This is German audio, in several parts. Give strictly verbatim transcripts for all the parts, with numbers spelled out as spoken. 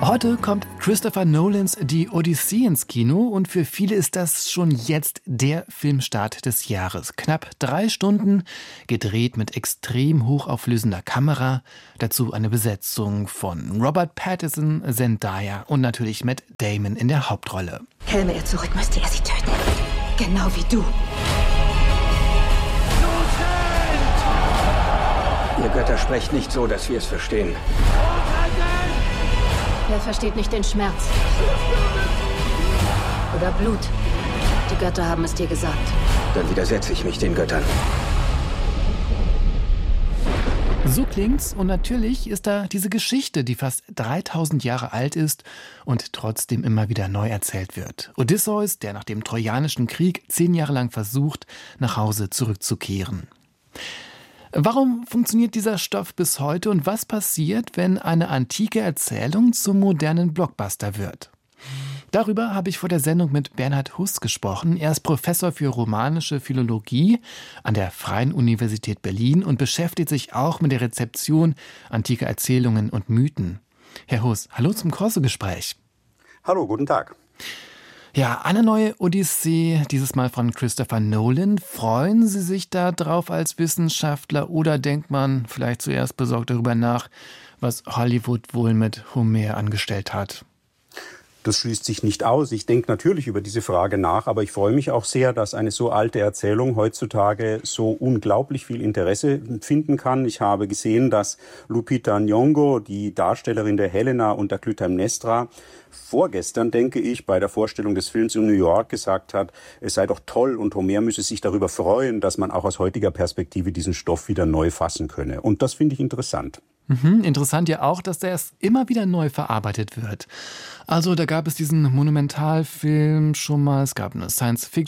Heute kommt Christopher Nolans Die Odyssee ins Kino und für viele ist das schon jetzt der Filmstart des Jahres. Knapp drei Stunden, gedreht mit extrem hochauflösender Kamera, dazu eine Besetzung von Robert Pattinson, Zendaya und natürlich Matt Damon in der Hauptrolle. Käme er zurück, müsste er sie töten. Genau wie du. Ihr Götter sprecht nicht so, dass wir es verstehen. Wer versteht nicht den Schmerz? Oder Blut? Die Götter haben es dir gesagt. Dann widersetze ich mich den Göttern. So klingt's und natürlich ist da diese Geschichte, die fast dreitausend Jahre alt ist und trotzdem immer wieder neu erzählt wird. Odysseus, der nach dem Trojanischen Krieg zehn Jahre lang versucht, nach Hause zurückzukehren. Warum funktioniert dieser Stoff bis heute und was passiert, wenn eine antike Erzählung zum modernen Blockbuster wird? Darüber habe ich vor der Sendung mit Bernhard Huss gesprochen. Er ist Professor für romanische Philologie an der Freien Universität Berlin und beschäftigt sich auch mit der Rezeption antiker Erzählungen und Mythen. Herr Huss, hallo zum Corso-Gespräch. Hallo, guten Tag. Ja, eine neue Odyssee, dieses Mal von Christopher Nolan. Freuen Sie sich da drauf als Wissenschaftler oder denkt man vielleicht zuerst besorgt darüber nach, was Hollywood wohl mit Homer angestellt hat? Das schließt sich nicht aus. Ich denke natürlich über diese Frage nach, aber ich freue mich auch sehr, dass eine so alte Erzählung heutzutage so unglaublich viel Interesse finden kann. Ich habe gesehen, dass Lupita Nyong'o, die Darstellerin der Helena und der Clytemnestra, vorgestern, denke ich, bei der Vorstellung des Films in New York gesagt hat, es sei doch toll und Homer müsse sich darüber freuen, dass man auch aus heutiger Perspektive diesen Stoff wieder neu fassen könne. Und das finde ich interessant. Mhm, interessant ja auch, dass der erst immer wieder neu verarbeitet wird. Also da gab es diesen Monumentalfilm schon mal, es gab eine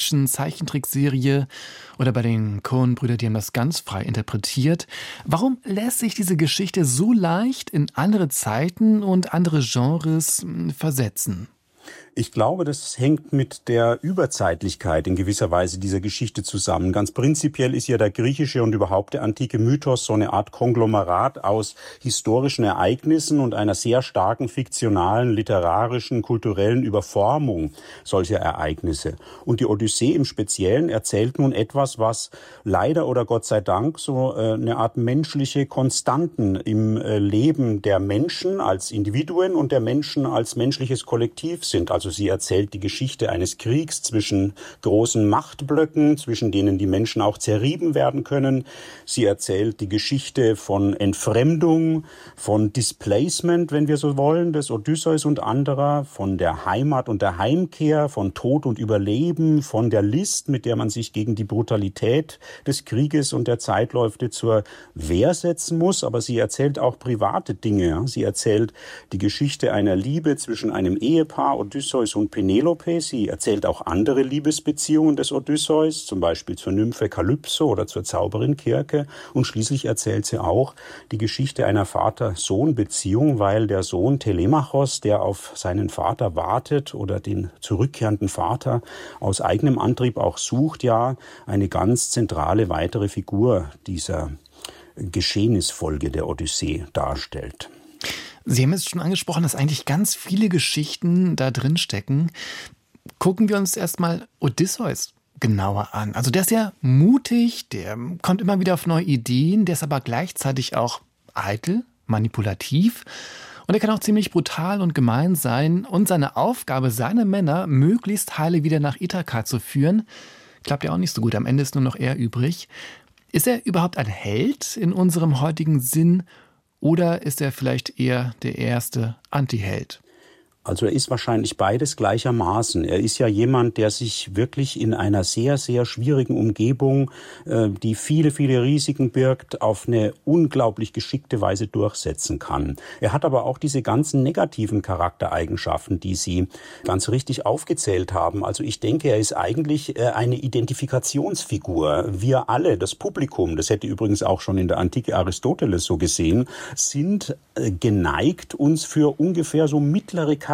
Science-Fiction-Zeichentrickserie oder bei den Coen-Brüdern, die haben das ganz frei interpretiert. Warum lässt sich diese Geschichte so leicht in andere Zeiten und andere Genres versetzen? Ich glaube, das hängt mit der Überzeitlichkeit in gewisser Weise dieser Geschichte zusammen. Ganz prinzipiell ist ja der griechische und überhaupt der antike Mythos so eine Art Konglomerat aus historischen Ereignissen und einer sehr starken fiktionalen, literarischen, kulturellen Überformung solcher Ereignisse. Und die Odyssee im Speziellen erzählt nun etwas, was leider oder Gott sei Dank so eine Art menschliche Konstanten im Leben der Menschen als Individuen und der Menschen als menschliches Kollektiv sind. Also sie erzählt die Geschichte eines Kriegs zwischen großen Machtblöcken, zwischen denen die Menschen auch zerrieben werden können. Sie erzählt die Geschichte von Entfremdung, von Displacement, wenn wir so wollen, des Odysseus und anderer, von der Heimat und der Heimkehr, von Tod und Überleben, von der List, mit der man sich gegen die Brutalität des Krieges und der Zeitläufe zur Wehr setzen muss. Aber sie erzählt auch private Dinge. Sie erzählt die Geschichte einer Liebe zwischen einem Ehepaar, Odysseus und Penelope. Sie erzählt auch andere Liebesbeziehungen des Odysseus, zum Beispiel zur Nymphe Kalypso oder zur Zauberin Kirke. Und schließlich erzählt sie auch die Geschichte einer Vater-Sohn-Beziehung, weil der Sohn Telemachos, der auf seinen Vater wartet oder den zurückkehrenden Vater aus eigenem Antrieb auch sucht, ja eine ganz zentrale weitere Figur dieser Geschehnisfolge der Odyssee darstellt. Sie haben jetzt schon angesprochen, dass eigentlich ganz viele Geschichten da drin stecken. Gucken wir uns erstmal Odysseus genauer an. Also der ist ja mutig, der kommt immer wieder auf neue Ideen, der ist aber gleichzeitig auch eitel, manipulativ und er kann auch ziemlich brutal und gemein sein. Und seine Aufgabe, seine Männer möglichst heile wieder nach Ithaka zu führen, klappt ja auch nicht so gut. Am Ende ist nur noch er übrig. Ist er überhaupt ein Held in unserem heutigen Sinn? Oder ist er vielleicht eher der erste Antiheld? Also er ist wahrscheinlich beides gleichermaßen. Er ist ja jemand, der sich wirklich in einer sehr, sehr schwierigen Umgebung, äh, die viele, viele Risiken birgt, auf eine unglaublich geschickte Weise durchsetzen kann. Er hat aber auch diese ganzen negativen Charaktereigenschaften, die Sie ganz richtig aufgezählt haben. Also ich denke, er ist eigentlich äh, eine Identifikationsfigur. Wir alle, das Publikum, das hätte übrigens auch schon in der Antike Aristoteles so gesehen, sind äh, geneigt, uns für ungefähr so mittlere Charaktere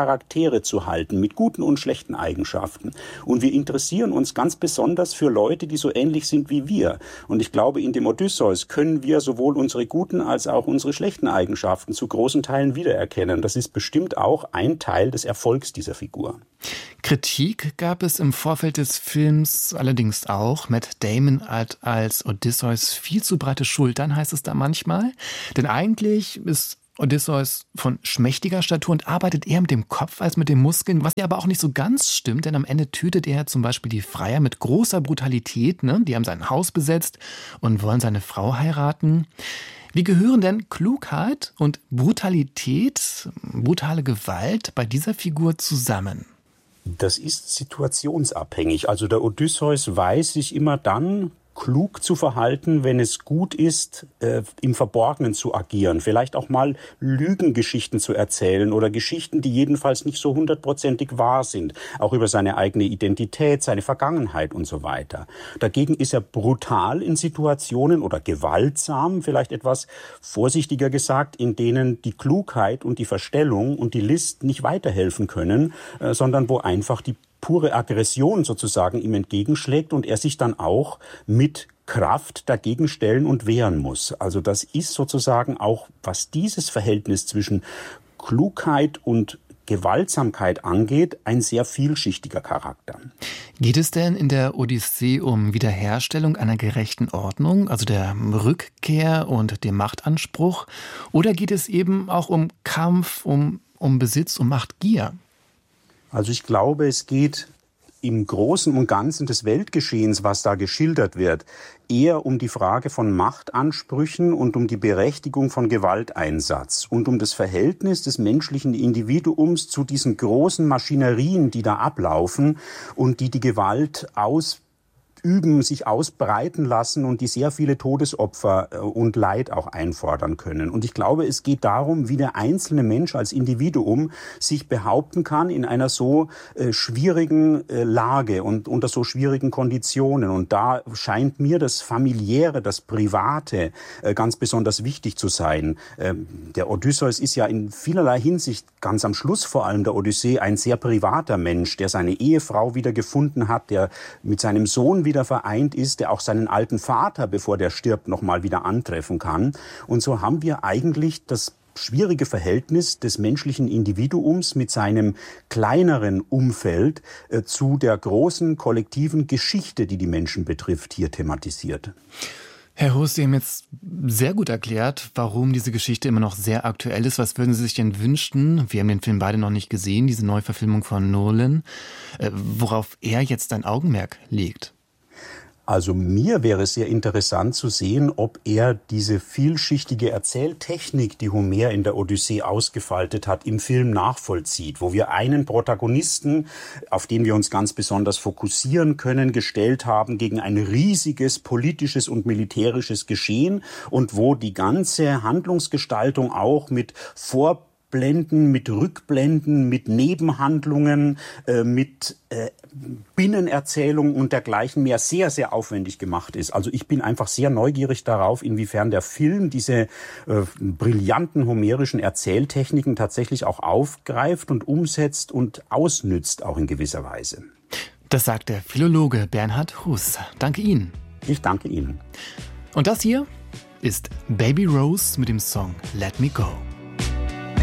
Charaktere zu halten, mit guten und schlechten Eigenschaften. Und wir interessieren uns ganz besonders für Leute, die so ähnlich sind wie wir. Und ich glaube, in dem Odysseus können wir sowohl unsere guten als auch unsere schlechten Eigenschaften zu großen Teilen wiedererkennen. Das ist bestimmt auch ein Teil des Erfolgs dieser Figur. Kritik gab es im Vorfeld des Films allerdings auch. Matt Damon hat als Odysseus viel zu breite Schultern, heißt es da manchmal. Denn eigentlich ist Odysseus von schmächtiger Statur und arbeitet eher mit dem Kopf als mit den Muskeln, was ja aber auch nicht so ganz stimmt, denn am Ende tötet er zum Beispiel die Freier mit großer Brutalität. Ne? Die haben sein Haus besetzt und wollen seine Frau heiraten. Wie gehören denn Klugheit und Brutalität, brutale Gewalt bei dieser Figur zusammen? Das ist situationsabhängig. Also der Odysseus weiß sich immer dann klug zu verhalten, wenn es gut ist, äh, im Verborgenen zu agieren. Vielleicht auch mal Lügengeschichten zu erzählen oder Geschichten, die jedenfalls nicht so hundertprozentig wahr sind. Auch über seine eigene Identität, seine Vergangenheit und so weiter. Dagegen ist er brutal in Situationen oder gewaltsam, vielleicht etwas vorsichtiger gesagt, in denen die Klugheit und die Verstellung und die List nicht weiterhelfen können, äh, sondern wo einfach die pure Aggression sozusagen ihm entgegenschlägt und er sich dann auch mit Kraft dagegen stellen und wehren muss. Also das ist sozusagen auch, was dieses Verhältnis zwischen Klugheit und Gewaltsamkeit angeht, ein sehr vielschichtiger Charakter. Geht es denn in der Odyssee um Wiederherstellung einer gerechten Ordnung, also der Rückkehr und dem Machtanspruch? Oder geht es eben auch um Kampf, um, um Besitz, um Machtgier? Also ich glaube, es geht im Großen und Ganzen des Weltgeschehens, was da geschildert wird, eher um die Frage von Machtansprüchen und um die Berechtigung von Gewalteinsatz und um das Verhältnis des menschlichen Individuums zu diesen großen Maschinerien, die da ablaufen und die die Gewalt aus üben, sich ausbreiten lassen und die sehr viele Todesopfer und Leid auch einfordern können. Und ich glaube, es geht darum, wie der einzelne Mensch als Individuum sich behaupten kann in einer so äh, schwierigen äh, Lage und unter so schwierigen Konditionen. Und da scheint mir das Familiäre, das Private äh, ganz besonders wichtig zu sein. Ähm, der Odysseus ist ja in vielerlei Hinsicht, ganz am Schluss vor allem der Odyssee, ein sehr privater Mensch, der seine Ehefrau wieder gefunden hat, der mit seinem Sohn wieder vereint ist, der auch seinen alten Vater, bevor der stirbt, noch mal wieder antreffen kann. Und so haben wir eigentlich das schwierige Verhältnis des menschlichen Individuums mit seinem kleineren Umfeld äh, zu der großen kollektiven Geschichte, die die Menschen betrifft, hier thematisiert. Herr Hus, Sie haben jetzt sehr gut erklärt, warum diese Geschichte immer noch sehr aktuell ist. Was würden Sie sich denn wünschen? Wir haben den Film beide noch nicht gesehen, diese Neuverfilmung von Nolan, äh, worauf er jetzt ein Augenmerk legt. Also mir wäre es sehr interessant zu sehen, ob er diese vielschichtige Erzähltechnik, die Homer in der Odyssee ausgefaltet hat, im Film nachvollzieht, wo wir einen Protagonisten, auf den wir uns ganz besonders fokussieren können, gestellt haben gegen ein riesiges politisches und militärisches Geschehen und wo die ganze Handlungsgestaltung auch mit Vor Blenden, mit Rückblenden, mit Nebenhandlungen, äh, mit äh, Binnenerzählung und dergleichen mehr sehr, sehr aufwendig gemacht ist. Also ich bin einfach sehr neugierig darauf, inwiefern der Film diese äh, brillanten homerischen Erzähltechniken tatsächlich auch aufgreift und umsetzt und ausnützt, auch in gewisser Weise. Das sagt der Philologe Bernhard Hus. Danke Ihnen. Ich danke Ihnen. Und das hier ist Baby Rose mit dem Song Let Me Go.